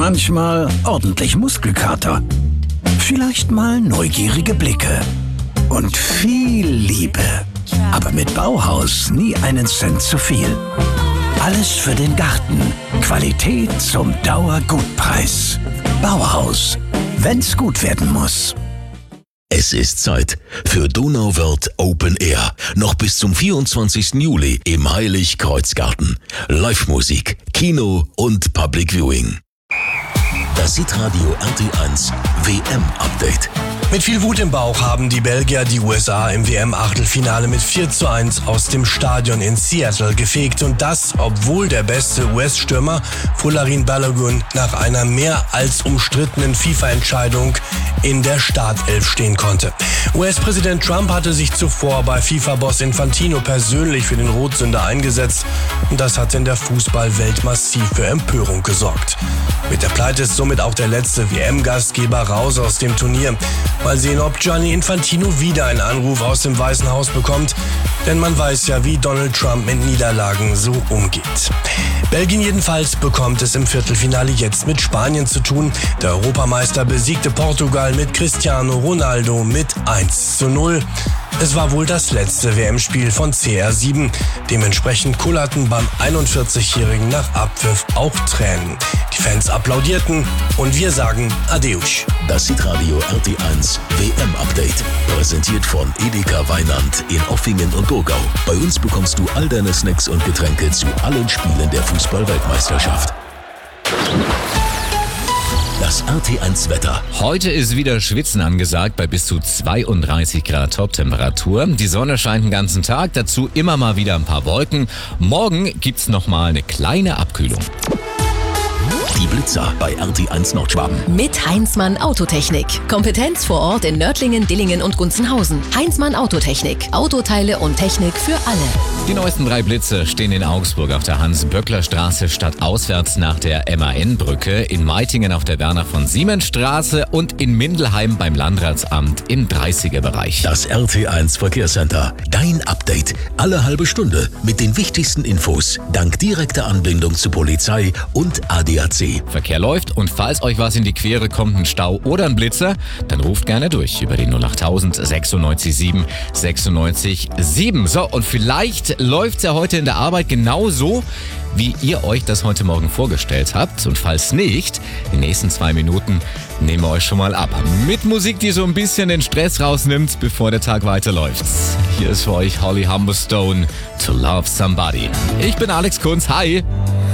manchmal ordentlich Muskelkater. Vielleicht mal neugierige Blicke. Und viel Liebe. Aber mit Bauhaus nie einen Cent zu viel. Alles für den Garten. Qualität zum Dauergutpreis. Bauhaus. Wenn's gut werden muss. Es ist Zeit für Donauwörth Open Air. Noch bis zum 24. Juli im Heilig-Kreuz-Garten. Live-Musik, Kino und Public Viewing. Das Hitradio RT1 WM-Update. Mit viel Wut im Bauch haben die Belgier die USA im WM-Achtelfinale mit 4:1 aus dem Stadion in Seattle gefegt. Und das, obwohl der beste US-Stürmer Folarin Balogun nach einer mehr als umstrittenen FIFA-Entscheidung in der Startelf stehen konnte. US-Präsident Trump hatte sich zuvor bei FIFA-Boss Infantino persönlich für den Rotsünder eingesetzt. Und das hat in der Fußballwelt massiv für Empörung gesorgt. Mit der Pleite ist somit auch der letzte WM-Gastgeber raus aus dem Turnier. Mal sehen, ob Gianni Infantino wieder einen Anruf aus dem Weißen Haus bekommt. Denn man weiß ja, wie Donald Trump mit Niederlagen so umgeht. Belgien jedenfalls bekommt es im Viertelfinale jetzt mit Spanien zu tun. Der Europameister besiegte Portugal mit Cristiano Ronaldo mit 1:0. Es war wohl das letzte WM-Spiel von CR7. Dementsprechend kullerten beim 41-Jährigen nach Abpfiff auch Tränen. Die Fans applaudierten und wir sagen Adeus. Das Hitradio RT1 WM-Update. Präsentiert von Edeka Weinand in Offingen und Burgau. Bei uns bekommst du all deine Snacks und Getränke zu allen Spielen der Fußball-Weltmeisterschaft. Das RT1-Wetter. Heute ist wieder Schwitzen angesagt bei bis zu 32 Grad Toptemperatur. Die Sonne scheint den ganzen Tag, dazu immer mal wieder ein paar Wolken. Morgen gibt's nochmal eine kleine Abkühlung. Die Blitzer bei RT1 Nordschwaben. Mit Heinzmann Autotechnik. Kompetenz vor Ort in Nördlingen, Dillingen und Gunzenhausen. Heinzmann Autotechnik. Autoteile und Technik für alle. Die neuesten 3 Blitze stehen in Augsburg auf der Hans-Böckler-Straße stadtauswärts nach der MAN-Brücke, in Meitingen auf der Werner-von-Siemens-Straße und in Mindelheim beim Landratsamt im 30er-Bereich. Das RT1 Verkehrscenter. Dein Update. Alle halbe Stunde mit den wichtigsten Infos. Dank direkter Anbindung zu Polizei und ADAC. Verkehr läuft und falls euch was in die Quere kommt, ein Stau oder ein Blitzer, dann ruft gerne durch über die 08000 96 7 96 7. So, und vielleicht läuft's ja heute in der Arbeit genauso, wie ihr euch das heute Morgen vorgestellt habt. Und falls nicht, die nächsten 2 Minuten nehmen wir euch schon mal ab. Mit Musik, die so ein bisschen den Stress rausnimmt, bevor der Tag weiterläuft. Hier ist für euch Holly Humberstone, To Love Somebody. Ich bin Alex Kunz, hi!